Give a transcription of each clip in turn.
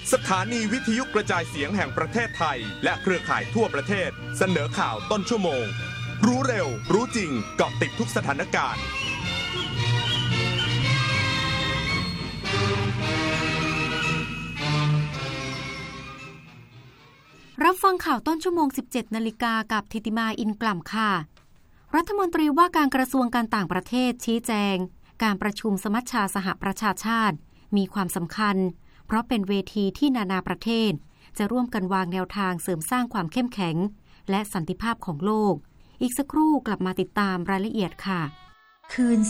สถานีวิทยุกระจายเสียงแห่งประเทศไทยและเครือข่ายทั่วประเทศเสนอข่าวต้นชั่วโมงรู้เร็วรู้จริงเกาะติดทุกสถานการณ์รับฟังข่าวต้นชั่วโมง 17 นาฬิกากับธิติมาอินกล่ำค่ะรัฐมนตรีว่าการกระทรวงการต่างประเทศชี้แจงการประชุมสมัชชาสหประชาชาติมีความสำคัญเพราะเป็นเวทีที่นานาประเทศจะร่วมกันวางแนวทางเสริมสร้างความเข้มแข็งและสันติภาพของโลกอีกสักครู่กลับมาติดตามรายละเอียดค่ะคืน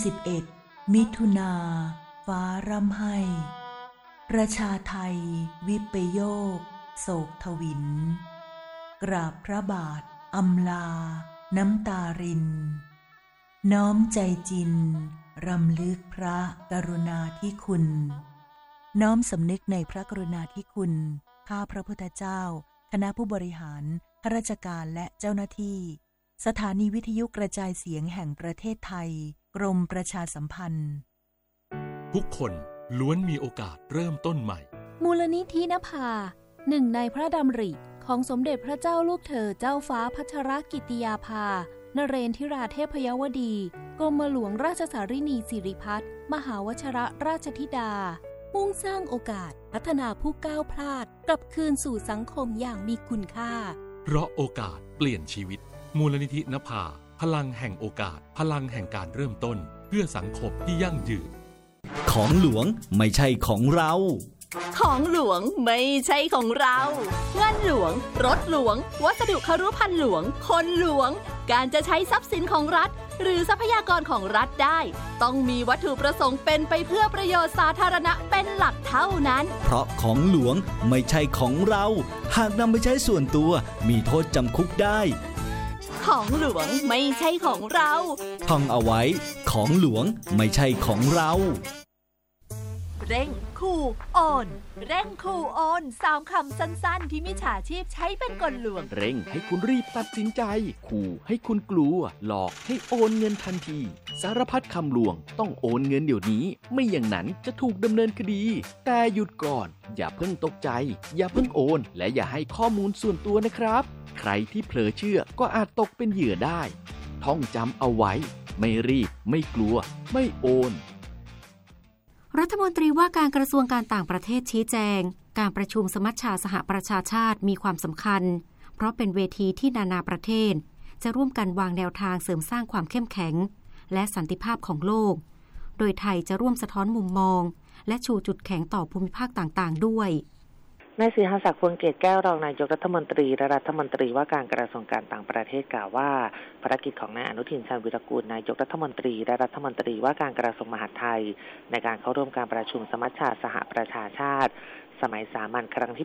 11มิถุนาฟ้าร่ำไห้ประชาไทยวิปโยคโศกทวินกราบพระบาทอำลาน้ำตารินน้อมใจจินรำลึกพระกรุณาธิคุณน้อมสำนึกในพระกรุณาธิคุณข้าพระพุทธเจ้าคณะผู้บริหารข้าราชการและเจ้าหน้าที่สถานีวิทยุกระจายเสียงแห่งประเทศไทยกรมประชาสัมพันธ์ทุกคนล้วนมีโอกาสเริ่มต้นใหม่มูลนิธินภาหนึ่งในพระดำริของสมเด็จพระเจ้าลูกเธอเจ้าฟ้าพัชรกิติยาภานเรนทิราเทพยวดีกรมหลวงราชสารินีสิริพัฒน์มหาวชรราชธิดามุ่งสร้างโอกาสพัฒนาผู้ก้าวพลาดกลับคืนสู่สังคมอย่างมีคุณค่าเพราะโอกาสเปลี่ยนชีวิตมูลนิธินภาพลังแห่งโอกาสพลังแห่งการเริ่มต้นเพื่อสังคมที่ยั่งยืนของหลวงไม่ใช่ของเราของหลวงไม่ใช่ของเราเงินหลวงรถหลวงวัสดุคฤภัณฑ์หลวงคนหลวงการจะใช้ทรัพย์สินของรัฐหรือทรัพยากรของรัฐได้ต้องมีวัตถุประสงค์เป็นไปเพื่อประโยชน์สาธารณะเป็นหลักเท่านั้นเพราะของหลวงไม่ใช่ของเราหากนำไปใช้ส่วนตัวมีโทษจำคุกได้ของหลวงไม่ใช่ของเราท่องเอาไว้ของหลวงไม่ใช่ของเราเร่งขู่โอนเร่งขู่โอน3คำสั้นๆที่มิจฉาชีพใช้เป็นกลลวงเร่งให้คุณรีบตัดสินใจขู่ให้คุณกลัวหลอกให้โอนเงินทันทีสารพัดคำลวงต้องโอนเงินเดี๋ยวนี้ไม่อย่างนั้นจะถูกดำเนินคดีแต่หยุดก่อนอย่าเพิ่งตกใจอย่าเพิ่งโอนและอย่าให้ข้อมูลส่วนตัวนะครับใครที่เผลอเชื่อก็อาจตกเป็นเหยื่อได้ท่องจำเอาไว้ไม่รีบไม่กลัวไม่โอนรัฐมนตรีว่าการกระทรวงการต่างประเทศชี้แจงการประชุมสมัชชาสหประชาชาติมีความสำคัญเพราะเป็นเวทีที่นานาประเทศจะร่วมกันวางแนวทางเสริมสร้างความเข้มแข็งและสันติภาพของโลกโดยไทยจะร่วมสะท้อนมุมมองและชูจุดแข็งต่อภูมิภาคต่างๆด้วยนายศรีหศักดิ์ พวงเกตแก้วรองนายกรัฐมนตรีและรัฐมนตรีว่าการกระทรวงการต่างประเทศกล่าวว่าภารกิจของนายอนุทิน ชาญวิรากูลนายกรัฐมนตรีและรัฐมนตรีว่าการกระทรวงมหาดไทยในการเข้าร่วมการประชุมสมัชชาสหประชาชาติสมัยสามัญครั้งที่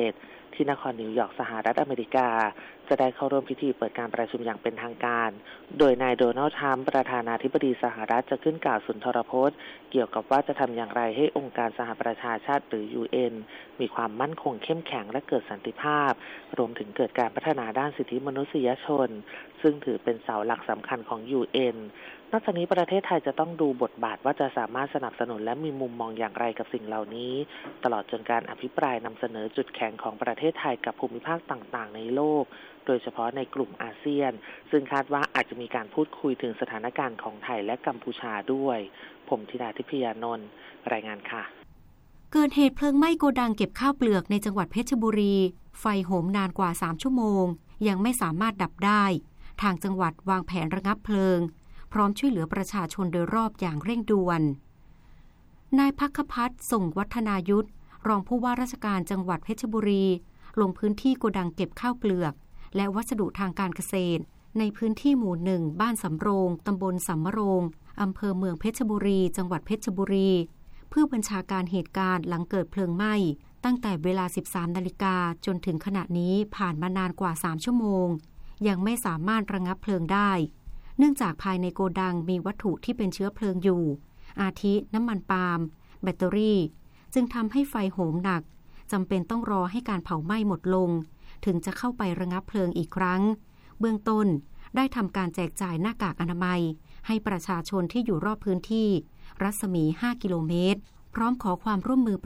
81ที่นครนิวยอร์กสหรัฐอเมริกาจะได้เข้าร่วมพิธีเปิดการประชุมอย่างเป็นทางการโดยนายโดนัลด์ ทรัมป์ประธานาธิบดีสหรัฐจะขึ้นกล่าวสุนทรพจน์เกี่ยวกับว่าจะทำอย่างไรให้องค์การสหประชาชาติหรือ UN มีความมั่นคงเข้มแข็งและเกิดสันติภาพรวมถึงเกิดการพัฒนาด้านสิทธิมนุษยชนซึ่งถือเป็นเสาหลักสำคัญของ UNนอกจากนี้ประเทศไทยจะต้องดูบทบาทว่าจะสามารถสนับสนุนและมีมุมมองอย่างไรกับสิ่งเหล่านี้ตลอดจนการอภิปรายนำเสนอจุดแข็งของประเทศไทยกับภูมิภาคต่างๆในโลกโดยเฉพาะในกลุ่มอาเซียนซึ่งคาดว่าอาจจะมีการพูดคุยถึงสถานการณ์ของไทยและกัมพูชาด้วยผมธิดาทิพยานนท์รายงานค่ะเกิดเหตุเพลิงไหม้โกดังเก็บข้าวเปลือกในจังหวัดเพชรบุรีไฟโหมนานกว่า3ชั่วโมงยังไม่สามารถดับได้ทางจังหวัดวางแผนระงับเพลิงพร้อมช่วยเหลือประชาชนโดยรอบอย่างเร่งด่วนนายภัคพัฒน์ส่งวัฒนายุทธรองผู้ว่าราชการจังหวัดเพชรบุรีลงพื้นที่โกดังเก็บข้าวเปลือกและวัสดุทางการเกษตรในพื้นที่หมู่1บ้านสำโรงตำบลสำมะโรงอำเภอเมืองเพชรบุรีจังหวัดเพชรบุรีเพื่อบัญชาการเหตุการณ์หลังเกิดเพลิงไหม้ตั้งแต่เวลา 13 นาฬิกาจนถึงขณะนี้ผ่านมานานกว่า3ชั่วโมงยังไม่สามารถระงับเพลิงได้เนื่องจากภายในโกดังมีวัตถุที่เป็นเชื้อเพลิงอยู่อาทิน้ำมันปาล์มแบตเตอรี่จึงทำให้ไฟโหมหนักจำเป็นต้องรอให้การเผาไหม้หมดลงถึงจะเข้าไประงับเพลิงอีกครั้งเบื้องต้นได้ทำการแจกจ่ายหน้ากากอนามัยให้ประชาชนที่อยู่รอบพื้นที่รัศมี5 กิโลเมตรพร้อมขอความร่วมมือ